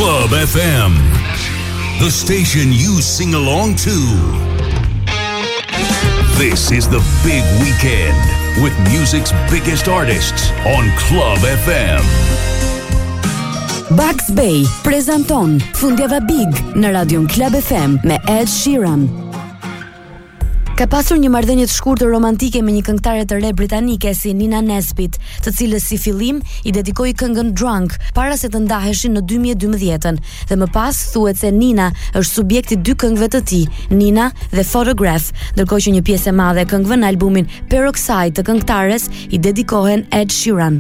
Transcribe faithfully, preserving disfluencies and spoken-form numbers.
Club F M, the station you sing along to. This is the big weekend with music's biggest artists on Club F M. Bugs Bay prezanton Fundjava Big në Radion Club F M me Ed Sheeran. Ka pasur një marrëdhënie të shkurtër romantike me një këngëtare të re britanike si Nina Nesbitt, të cilës si fillim i dedikoi këngën Drunk para se të ndaheshin në dy mijë e dymbëdhjetë dhe më pas thuhet se Nina është subjekti dy këngëve të tij, Nina dhe Photograph, ndërkohë që një pjesë e madhe e këngëve në albumin Peroxide të këngëtares i dedikohen Ed Sheeran.